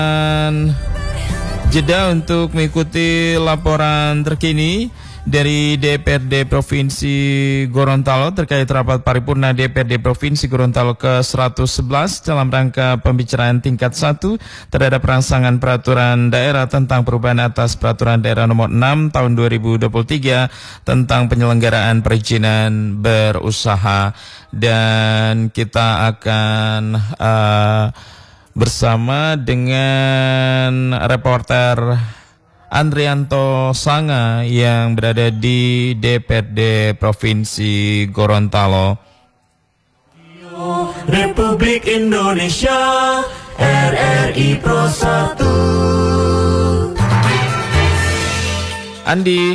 jeda untuk mengikuti laporan terkini dari DPRD Provinsi Gorontalo terkait rapat paripurna DPRD Provinsi Gorontalo ke-111 dalam rangka pembicaraan tingkat 1 terhadap rangsangan peraturan daerah tentang perubahan atas peraturan daerah nomor 6 tahun 2023 tentang penyelenggaraan perizinan berusaha. Dan kita akan bersama dengan reporter Andrianto Sanga yang berada di DPRD Provinsi Gorontalo. Republik Indonesia RRI Pro 1. Andi.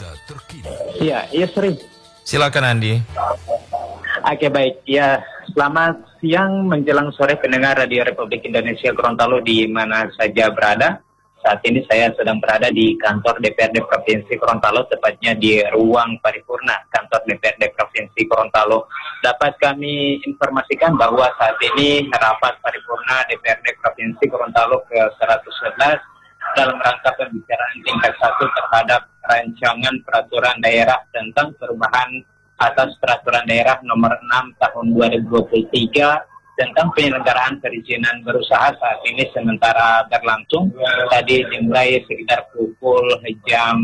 Iya Sri. Silakan Andi. Oke baik, ya selamat siang menjelang sore pendengar Radio Republik Indonesia Gorontalo di mana saja berada. Saat ini saya sedang berada di kantor DPRD Provinsi Gorontalo, tepatnya di ruang paripurna kantor DPRD Provinsi Gorontalo. Dapat kami informasikan bahwa saat ini rapat paripurna DPRD Provinsi Gorontalo ke-111 dalam rangka pembicaraan tingkat 1 terhadap rancangan peraturan daerah tentang perubahan atas peraturan daerah nomor 6 tahun 2023 tentang penyelenggaraan perizinan berusaha saat ini sementara berlangsung. Tadi dimulai sekitar pukul jam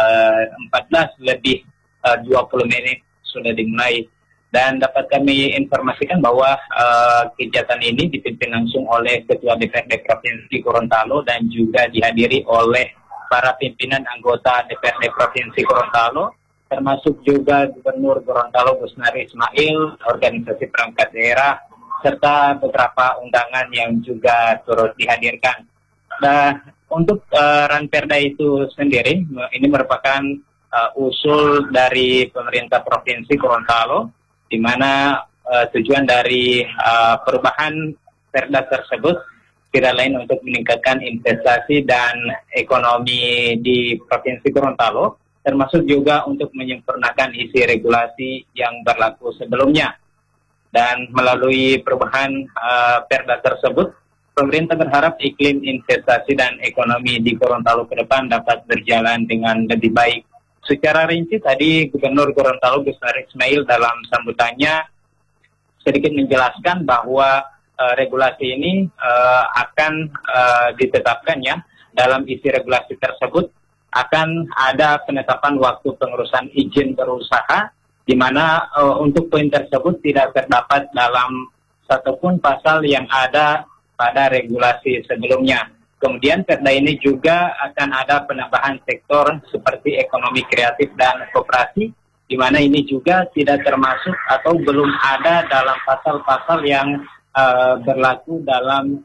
14 lebih 20 menit sudah dimulai. Dan dapat kami informasikan bahwa kegiatan ini dipimpin langsung oleh Ketua DPRD Provinsi Gorontalo dan juga dihadiri oleh para pimpinan anggota DPRD Provinsi Gorontalo, termasuk juga Gubernur Gorontalo Gusnari Ismail, organisasi perangkat daerah, serta beberapa undangan yang juga turut dihadirkan. Nah, untuk Ranperda itu sendiri, ini merupakan usul dari pemerintah Provinsi Gorontalo, di mana tujuan dari perubahan perda tersebut tidak lain untuk meningkatkan investasi dan ekonomi di Provinsi Gorontalo, termasuk juga untuk menyempurnakan isi regulasi yang berlaku sebelumnya. Dan melalui perubahan perda tersebut, pemerintah berharap iklim investasi dan ekonomi di Gorontalo ke depan dapat berjalan dengan lebih baik. Secara rinci tadi Gubernur Gorontalo Gusnari Ismail dalam sambutannya sedikit menjelaskan bahwa regulasi ini akan ditetapkan ya. Dalam isi regulasi tersebut akan ada penetapan waktu pengurusan izin berusaha, di mana untuk poin tersebut tidak terdapat dalam satupun pasal yang ada pada regulasi sebelumnya. Kemudian perda ini juga akan ada penambahan sektor seperti ekonomi kreatif dan koperasi, di mana ini juga tidak termasuk atau belum ada dalam pasal-pasal yang berlaku dalam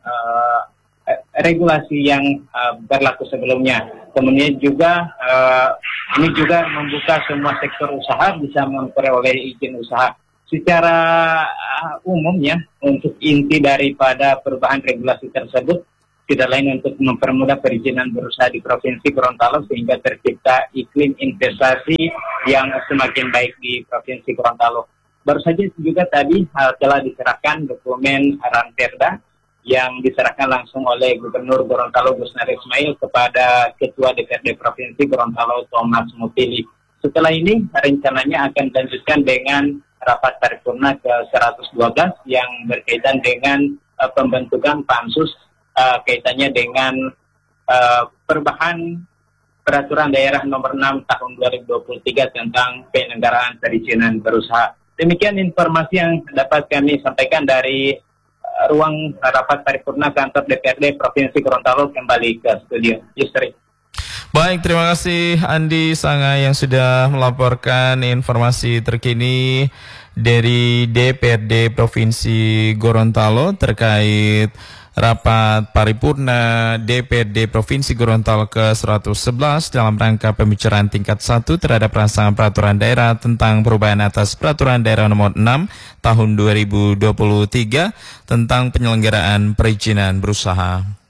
regulasi yang berlaku sebelumnya. Kemudian juga ini juga membuka semua sektor usaha bisa memperoleh izin usaha. Secara umumnya untuk inti daripada perubahan regulasi tersebut tidak lain untuk mempermudah perizinan berusaha di Provinsi Gorontalo sehingga tercipta iklim investasi yang semakin baik di Provinsi Gorontalo. Baru saja juga tadi telah diserahkan dokumen Ranperda yang diserahkan langsung oleh Gubernur Gorontalo Gusnari Ismail kepada Ketua DPRD Provinsi Gorontalo Thomas Mupili. Setelah ini rencananya akan dilanjutkan dengan rapat paripurna ke-112 yang berkaitan dengan pembentukan pansus kaitannya dengan perubahan peraturan daerah nomor 6 tahun 2023 tentang penyelenggaraan perizinan berusaha. Demikian informasi yang dapat kami sampaikan dari ruang rapat paripurna kantor DPRD Provinsi Gorontalo. Kembali ke studio. Yusri. Baik, terima kasih Andi Sanga yang sudah melaporkan informasi terkini dari DPRD Provinsi Gorontalo terkait rapat paripurna DPRD Provinsi Gorontalo ke-111 dalam rangka pembicaraan tingkat 1 terhadap rancangan peraturan daerah tentang perubahan atas peraturan daerah nomor 6 tahun 2023 tentang penyelenggaraan perizinan berusaha.